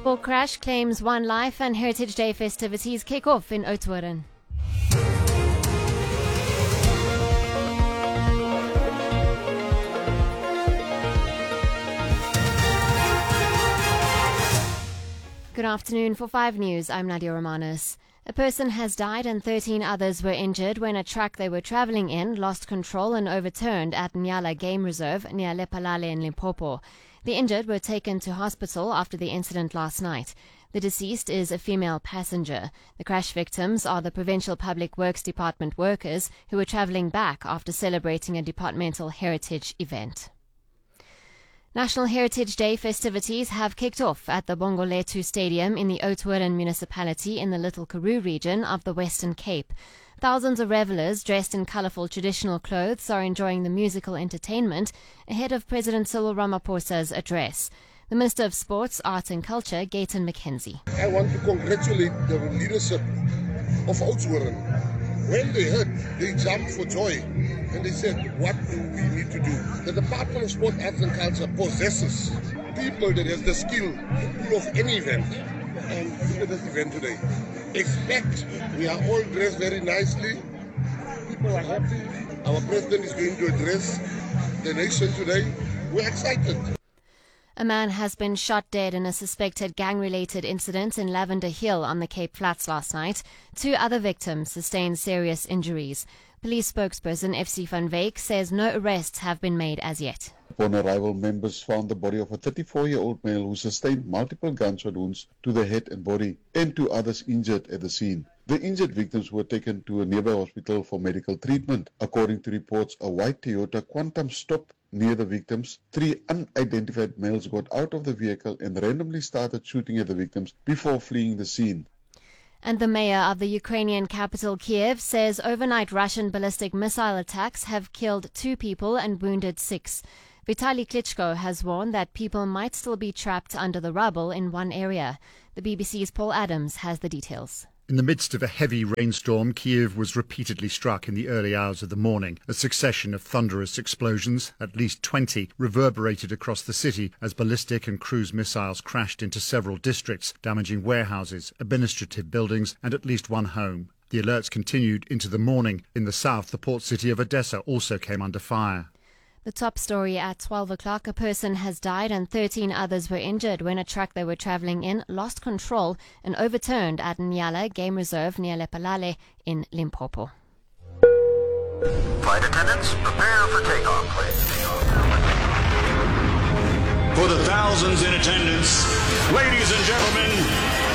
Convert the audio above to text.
Limpopo crash claims one life and Heritage Day festivities kick off in Oudtshoorn. Good afternoon. For 5 News, I'm Nadia Romanos. A person has died and 13 others were injured when a truck they were travelling in lost control and overturned at Nyala Game Reserve near Lephalale in Limpopo. The injured were taken to hospital after the incident last night. The deceased is a female passenger. The crash victims are the Provincial Public Works Department workers who were travelling back after celebrating a departmental heritage event. National Heritage Day festivities have kicked off at the Bongolethu Stadium in the Oudtshoorn municipality in the Little Karoo region of the Western Cape. Thousands of revellers dressed in colourful traditional clothes are enjoying the musical entertainment ahead of President Cyril Ramaphosa's address. The Minister of Sports, Arts and Culture, Gayton McKenzie. I want to congratulate the leadership of Oudtshoorn. When they heard, they jumped for joy and they said, what do we need to do? The Department of Sport, Arts and Culture possesses people that has the skill to pull off any event. And look at this event today. Expect, we are all dressed very nicely. People are happy. Our president is going to address the nation today. We're excited. A man has been shot dead in a suspected gang-related incident in Lavender Hill on the Cape Flats last night. 2 other victims sustained serious injuries. Police spokesperson FC van Wyk says no arrests have been made as yet. Upon arrival, members found the body of a 34-year-old male who sustained multiple gunshot wounds to the head and body, and 2 others injured at the scene. The injured victims were taken to a nearby hospital for medical treatment. According to reports, a white Toyota Quantum stopped near the victims. 3 unidentified males got out of the vehicle and randomly started shooting at the victims before fleeing the scene. And the mayor of the Ukrainian capital, Kiev, says overnight Russian ballistic missile attacks have killed 2 people and wounded 6. Vitaly Klitschko has warned that people might still be trapped under the rubble in one area. The BBC's Paul Adams has the details. In the midst of a heavy rainstorm, Kiev was repeatedly struck in the early hours of the morning. A succession of thunderous explosions, at least 20, reverberated across the city as ballistic and cruise missiles crashed into several districts, damaging warehouses, administrative buildings and at least 1 home. The alerts continued into the morning. In the south, the port city of Odessa also came under fire. The top story at 12 o'clock, a person has died and 13 others were injured when a truck they were travelling in lost control and overturned at Nyala Game Reserve near Lephalale in Limpopo. Flight attendants, prepare for takeoff, please. For the thousands in attendance, ladies and gentlemen,